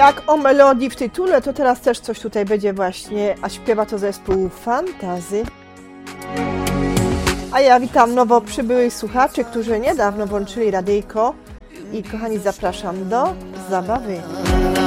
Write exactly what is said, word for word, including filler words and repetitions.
Jak o melodii w tytule, to teraz też coś tutaj będzie właśnie, a śpiewa to zespół Fantazy. A ja witam nowo przybyłych słuchaczy, którzy niedawno włączyli radyjko i kochani, zapraszam do zabawy.